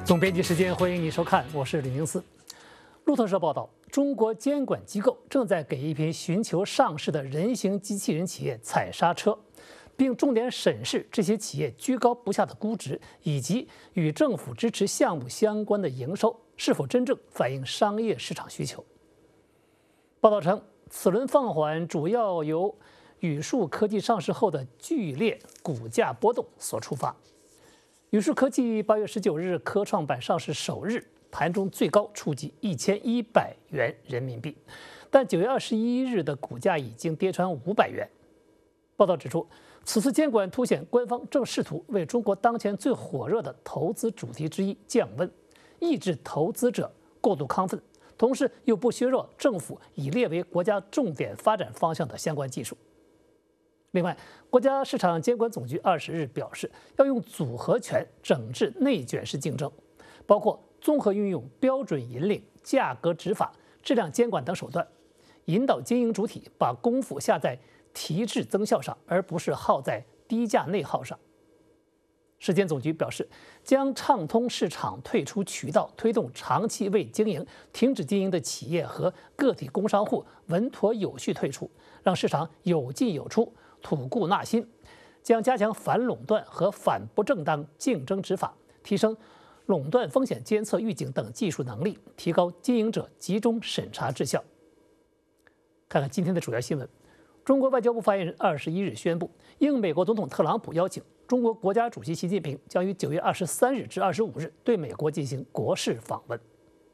总编辑时间，欢迎你收看，我是李明思。路透社报道，中国监管机构正在给一批寻求上市的人形机器人企业踩刹车，并重点审视这些企业居高不下的估值，以及与政府支持项目相关的营收是否真正反映商业市场需求。报道称，此轮放缓主要由宇树科技上市后的剧烈股价波动所触发。宇树科技8月19日科创板上市首日，盘中最高触及1100元人民币，但9月21日的股价已经跌穿500元。报道指出，此次监管凸显官方正试图为中国当前最火热的投资主题之一降温，抑制投资者过度亢奋，同时又不削弱政府已列为国家重点发展方向的相关技术。另外，国家市场监管总局20日表示，要用组合拳整治内卷式竞争，包括综合运用标准引领、价格执法、质量监管等手段，引导经营主体把功夫下在提质增效上，而不是耗在低价内耗上。市监总局表示，将畅通市场退出渠道，推动长期未经营、停止经营的企业和个体工商户稳妥有序退出，让市场有进有出，吐故纳新，将加强反垄断和反不正当竞争执法，提升垄断风险监测预警等技术能力，提高经营者集中审查质效。看看今天的主要新闻。中国外交部发言人21日宣布，应美国总统特朗普邀请，中国国家主席习近平将于9月23日至25日对美国进行国事访问。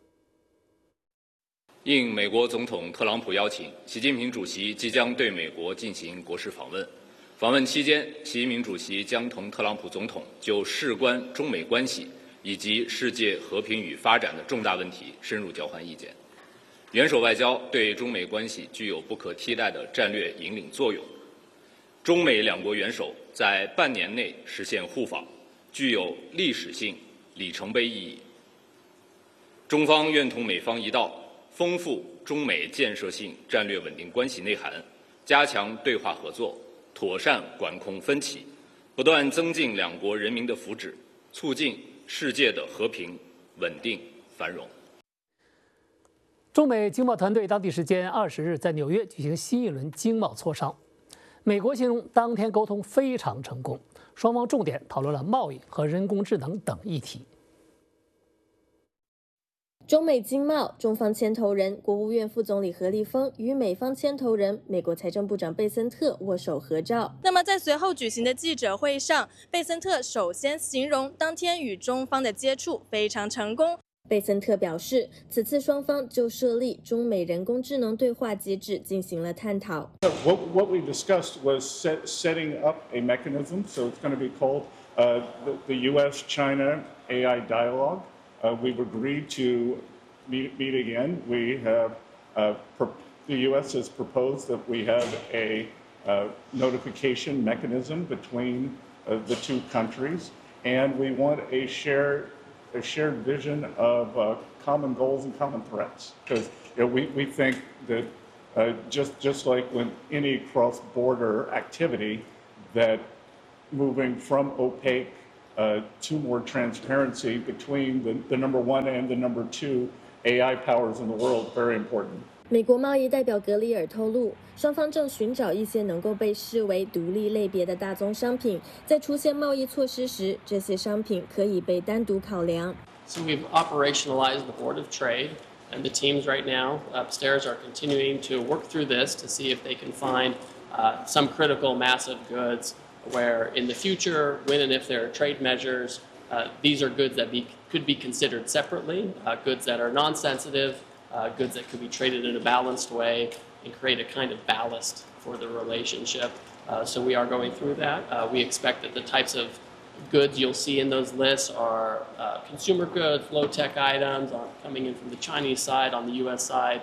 应美国总统特朗普邀请，习近平主席即将对美国进行国事访问。访问期间，习近平主席将同特朗普总统就事关中美关系以及世界和平与发展的重大问题深入交换意见。元首外交对中美关系具有不可替代的战略引领作用。中美两国元首在半年内实现互访，具有历史性里程碑意义。中方愿同美方一道，丰富中美建设性战略稳定关系内涵，加强对话合作，妥善管控分歧，不断增进两国人民的福祉，促进世界的和平、稳定、繁荣。 中美经贸团队当地时间20日在纽约举行新一轮经贸磋商。美国形容当天沟通非常成功，双方重点讨论了贸易和人工智能等议题。 中美经贸，中方牵头人国务院副总理何立峰与美方牵头人美国财政部长贝森特握手合照。 那么在随后举行的记者会上，贝森特首先形容当天与中方的接触非常成功。 贝森特表示，此次双方就设立中美人工智能对话机制进行了探讨。 What we discussed was setting up a mechanism, so it's going to be called the U.S.-China AI Dialogue. We've agreed to meet again. We have the U.S. has proposed that we have a notification mechanism between the two countries, and we want a shared vision of common goals and common threats. Because we think that just like when any cross-border activity, that moving from opaque to more transparency between the number one and the number two AI powers in the world, very important. 美国贸易代表格里尔透露，双方正寻找一些能够被视为独立类别的大宗商品，在出现贸易措施时，这些商品可以被单独考量。 So we've operationalized the Board of Trade, and the teams right now upstairs are continuing to work through this to see if they can find some critical massive goods where in the future, when and if there are trade measures, these are goods that could be considered separately, goods that are non-sensitive, goods that could be traded in a balanced way and create a kind of ballast for the relationship. So we are going through that. We expect that the types of goods you'll see in those lists are consumer goods, low-tech items coming in from the Chinese side, on the U.S. side,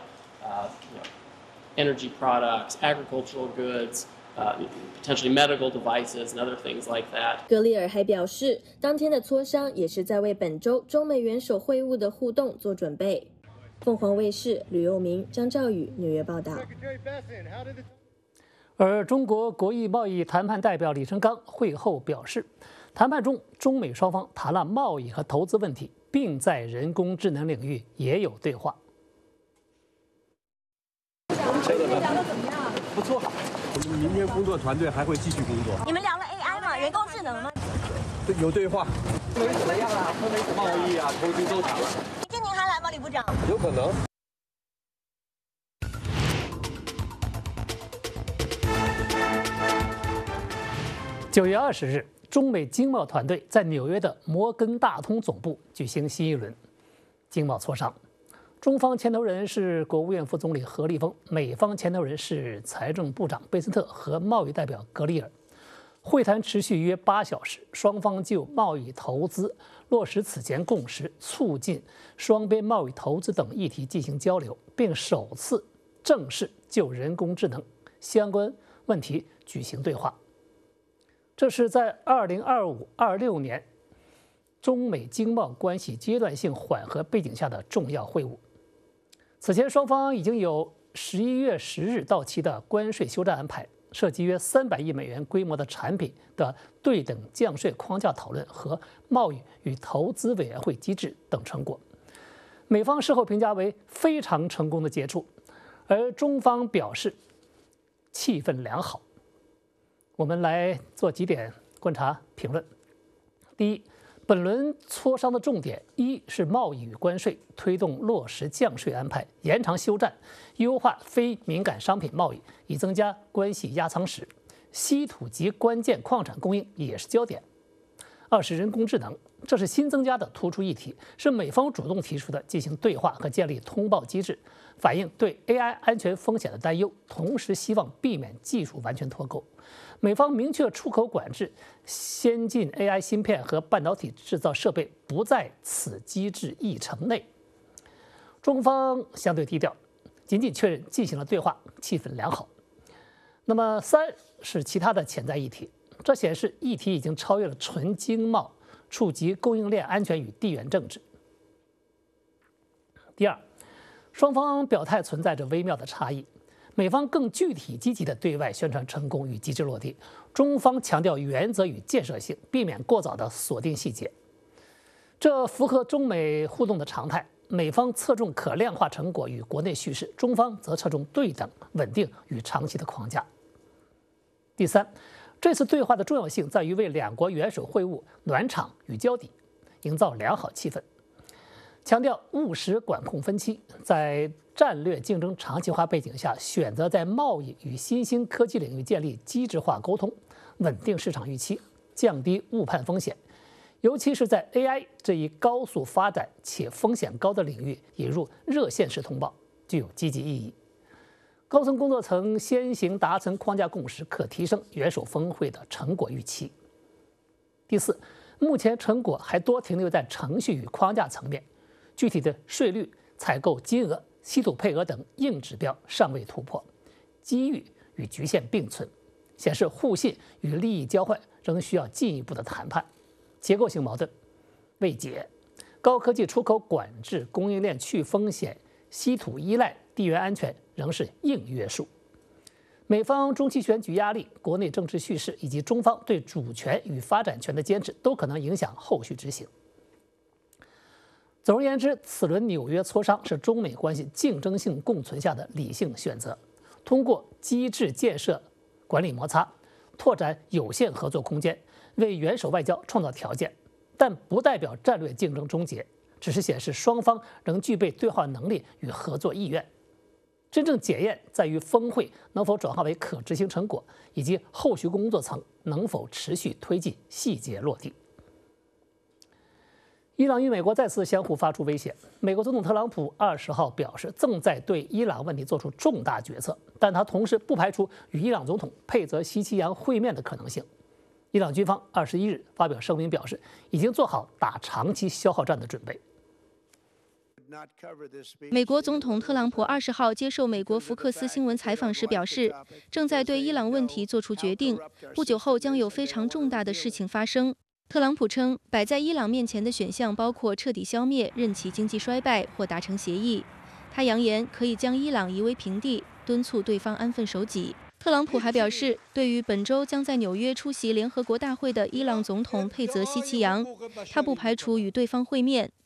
energy products, agricultural goods, potentially medical devices and other things like that. 格里尔还表示，当天的磋商也是在为本周中美元首会晤的互动做准备。凤凰卫视吕佑明、张兆宇纽约报道。 而中国国际贸易谈判代表李成钢会后表示，谈判中中美双方谈了贸易和投资问题， 并在人工智能领域也有对话。 聊得怎么样？ 不错，我们明天工作团队还会继续工作。 你们聊了 AI 吗？人工智能吗？ 有对话。没怎么样啊，中美贸易啊，投机都涨了。 今年还来吗，李部长？ 有可能。 9月20日，中美经贸团队在纽约的摩根大通总部举行新一轮经贸磋商。中方牵头人是国务院副总理何立峰，美方牵头人是财政部长贝森特和贸易代表格里尔。会谈持续约8小时，双方就贸易投资、落实此前共识、促进双边贸易投资等议题进行交流，并首次正式就人工智能相关问题举行对话。这是在2025-26年中美经贸关系阶段性缓和背景下的重要会晤。此前，双方已经有11月10日到期的关税休战安排、涉及约300亿美元规模的产品的对等降税框架讨论和贸易与投资委员会机制等成果。美方事后评价为非常成功的接触，而中方表示气氛良好。我们来做几点观察评论。第一，本轮磋商的重点一是贸易与关税，推动落实降税安排，延长休战，优化非敏感商品贸易，以增加关系压舱石。稀土及关键矿产供应也是焦点。二是人工智能，这是新增加的突出议题，是美方主动提出的，进行对话和建立通报机制，反映对 AI 安全风险的担忧，同时希望避免技术完全脱钩。美方明确出口管制，先进 AI 芯片和半导体制造设备不在此机制议程内。中方相对低调，仅仅确认进行了对话，气氛良好。那么3是其他的潜在议题，这显示议题已经超越了纯经贸，触及供应链安全与地缘政治。第二，双方表态存在着微妙的差异。美方更具体积极地对外宣传成功与机制落地，中方强调原则与建设性，避免过早的锁定细节。这符合中美互动的常态。美方侧重可量化成果与国内叙事，中方则侧重对等、稳定与长期的框架。第三，这次对话的重要性在于为两国元首会晤暖场与交底，营造良好气氛。强调务实管控分歧，在战略竞争长期化背景下，选择在贸易与新兴科技领域建立机制化沟通，稳定市场预期，降低误判风险。尤其是在 AI 这一高速发展且风险高的领域，引入热线式通报具有积极意义。高层工作层先行达成框架共识，可提升元首峰会的成果预期。第四，目前成果还多停留在程序与框架层面，具体的税率、采购金额、稀土配额等硬指标尚未突破，机遇与局限并存，显示互信与利益交换仍需要进一步的谈判。结构性矛盾未解，高科技出口管制、供应链去风险、稀土依赖、地缘安全仍是硬约束。美方中期选举压力、国内政治叙事以及中方对主权与发展权的坚持，都可能影响后续执行。总而言之，此轮纽约磋商是中美关系竞争性共存下的理性选择，通过机制建设管理摩擦，拓展有限合作空间，为元首外交创造条件，但不代表战略竞争终结，只是显示双方仍具备对话能力与合作意愿。真正检验在于峰会能否转化为可执行成果，以及后续工作层能否持续推进细节落地。伊朗与美国再次相互发出威胁。美国总统特朗普20号表示，正在对伊朗问题做出重大决策，但他同时不排除与伊朗总统佩泽希奇扬会面的可能性。伊朗军方21日发表声明表示，已经做好打长期消耗战的准备。 美国总统特朗普20号接受美国福克斯新闻采访时表示，正在对伊朗问题做出决定，不久后将有非常重大的事情发生。特朗普称，摆在伊朗面前的选项包括彻底消灭、任其经济衰败或达成协议。他扬言可以将伊朗夷为平地，敦促对方安分守己。特朗普还表示，对于本周将在纽约出席联合国大会的伊朗总统佩泽希奇扬，他不排除与对方会面。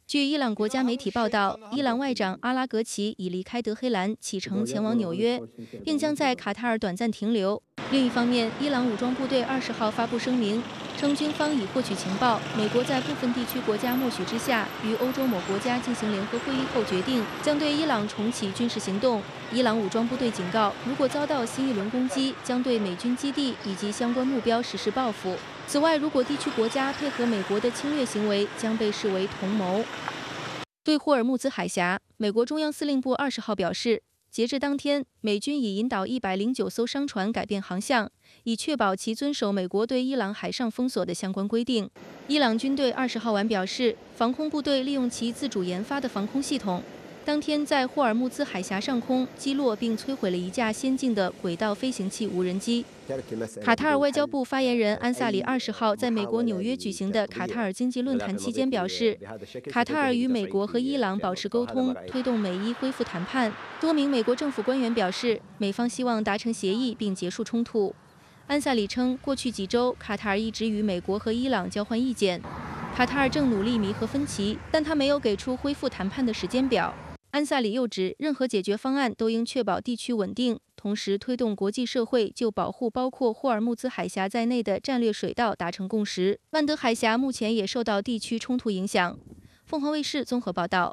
据伊朗国家媒体报道，伊朗外长阿拉格齐已离开德黑兰，启程前往纽约，并将在卡塔尔短暂停留。另一方面，伊朗武装部队20号发布声明，称军方已获取情报，美国在部分地区国家默许之下，与欧洲某国家进行联合会议后决定，将对伊朗重启军事行动。伊朗武装部队警告，如果遭到新一轮攻击，将对美军基地以及相关目标实施报复。此外，如果地区国家配合美国的侵略行为，将被视为同谋。对霍尔木兹海峡，美国中央司令部20号表示，截至当天，美军已引导109艘商船改变航向，以确保其遵守美国对伊朗海上封锁的相关规定。伊朗军队20号晚表示，防空部队利用其自主研发的防空系统，当天在霍尔木兹海峡上空击落并摧毁了一架先进的轨道飞行器无人机。卡塔尔外交部发言人安萨里20号在美国纽约举行的卡塔尔经济论坛期间表示，卡塔尔与美国和伊朗保持沟通，推动美伊恢复谈判。多名美国政府官员表示，美方希望达成协议并结束冲突。安萨里称，过去几周，卡塔尔一直与美国和伊朗交换意见，卡塔尔正努力弥合分歧，但他没有给出恢复谈判的时间表。安萨里又指，任何解决方案都应确保地区稳定，同时推动国际社会就保护包括霍尔木兹海峡在内的战略水道达成共识。万德海峡目前也受到地区冲突影响。凤凰卫视综合报道。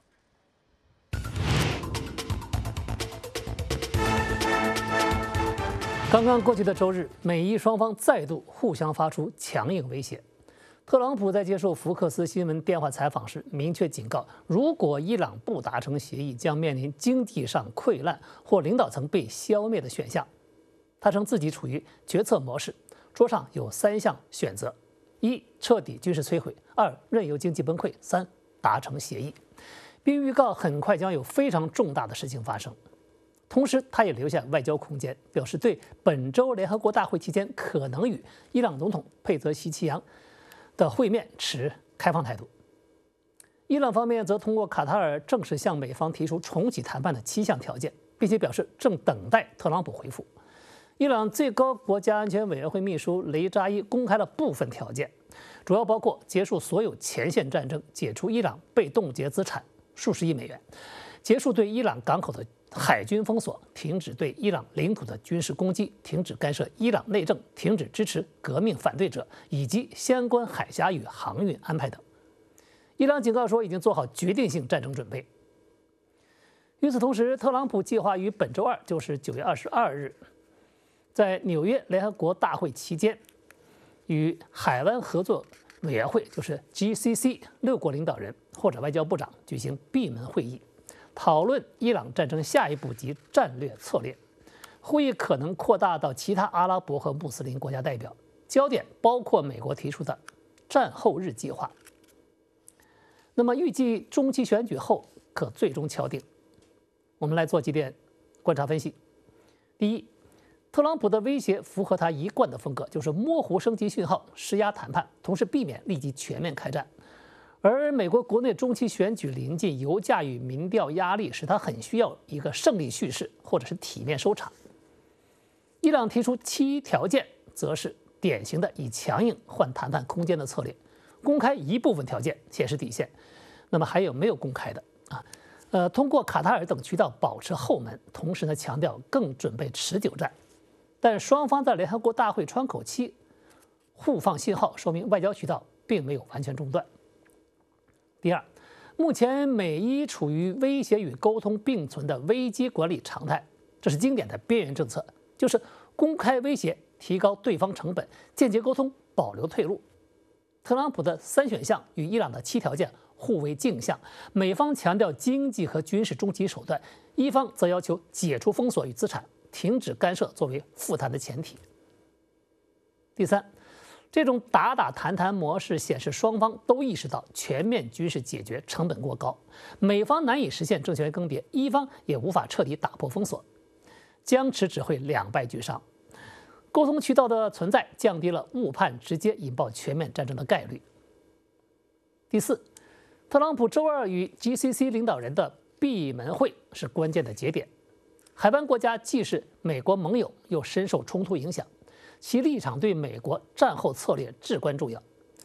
刚刚过去的周日，美伊双方再度互相发出强硬威胁。特朗普在接受福克斯新闻电话采访时，明确警告，如果伊朗不达成协议，将面临经济上溃烂或领导层被消灭的选项。他称自己处于决策模式，桌上有3项选择：1. 彻底军事摧毁；2. 任由经济崩溃；3. 达成协议，并预告很快将有非常重大的事情发生。同时，他也留下外交空间，表示对本周联合国大会期间可能与伊朗总统佩泽希奇扬的会面持开放态度。伊朗方面则通过卡塔尔正式向美方提出重启谈判的7项条件，并且表示正等待特朗普回复。伊朗最高国家安全委员会秘书雷扎伊公开了部分条件，主要包括结束所有前线战争，解除伊朗被冻结资产数十亿美元，结束对伊朗港口的海军封锁，停止对伊朗领土的军事攻击，停止干涉伊朗内政，停止支持革命反对者，以及相关海峡与航运安排等。伊朗警告说，已经做好决定性战争准备。与此同时，特朗普计划于本周二，就是9月22日，在纽约联合国大会期间，与海湾合作委员会，就是 GCC 6国领导人或者外交部长举行闭门会议，讨论伊朗战争下一步及战略策略。会议可能扩大到其他阿拉伯和穆斯林国家代表，焦点包括美国提出的战后日计划。那么预计中期选举后可最终敲定。我们来做几点观察分析。第一，特朗普的威胁符合他一贯的风格，就是模糊升级讯号，施压谈判，同时避免立即全面开战。而美国国内中期选举临近，油价与民调压力使他很需要一个胜利叙事，或者是体面收场。伊朗提出7条件，则是典型的以强硬换谈判空间的策略，公开一部分条件显示底线，那么还有没有公开的通过卡塔尔等渠道保持后门，同时呢强调更准备持久战。但双方在联合国大会窗口期互放信号，说明外交渠道并没有完全中断。第二，目前美伊处于威胁与沟通并存的危机管理常态，这是经典的边缘政策，就是公开威胁，提高对方成本，间接沟通，保留退路。特朗普的3选项与伊朗的7条件互为镜像，美方强调经济和军事终极手段，伊方则要求解除封锁与资产，停止干涉作为复谈的前提。第三，这种打打谈谈模式显示双方都意识到全面军事解决成本过高，美方难以实现政权更迭，伊方也无法彻底打破封锁，僵持只会两败俱伤。沟通渠道的存在降低了误判直接引爆全面战争的概率。第四，特朗普周二与 GCC 领导人的闭门会是关键的节点。海湾国家既是美国盟友，又深受冲突影响，其立场对美国战后策略至关重要。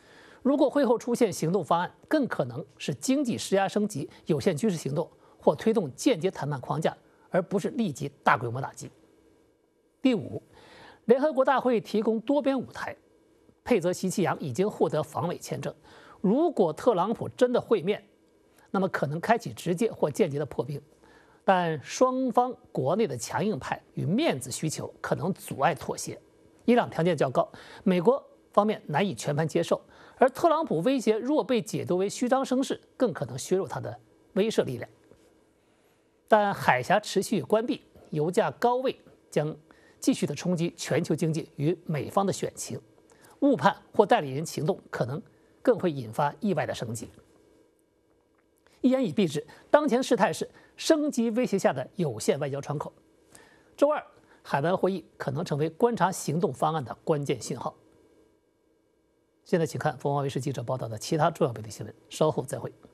如果会后出现行动方案，更可能是经济施压升级、有限军事行动或推动间接谈判框架，而不是立即大规模打击。第五，联合国大会提供多边舞台，佩泽西奇扬已经获得访美签证。如果特朗普真的会面，那么可能开启直接或间接的破冰，但双方国内的强硬派与面子需求可能阻碍妥协。伊朗条件较高，美国方面难以全盘接受，而特朗普威胁若被解读为虚张声势，更可能削弱他的威慑力量。但海峡持续关闭，油价高位将继续的冲击全球经济与美方的选情，误判或代理人行动可能更会引发意外的升级。一言以蔽之，当前事态是升级威胁下的有限外交窗口。周二，海湾会议可能成为观察行动方案的关键信号。现在请看凤凰卫视记者报道的其他重要本地新闻，稍后再会。